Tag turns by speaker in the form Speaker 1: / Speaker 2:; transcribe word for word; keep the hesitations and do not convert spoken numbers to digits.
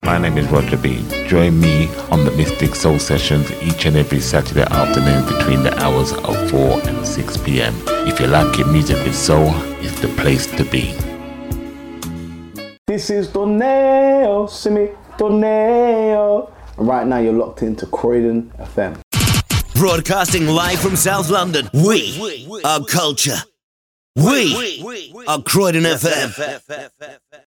Speaker 1: My name is Roger B. Join me on the Mystic Soul Sessions each and every Saturday afternoon between the hours of four and six p.m. If you like your music with soul, it's the place to be.
Speaker 2: This is Torneo, Simi Torneo. And right now you're locked into Croydon F M.
Speaker 3: Broadcasting live from South London, we are culture. We are Croydon F M.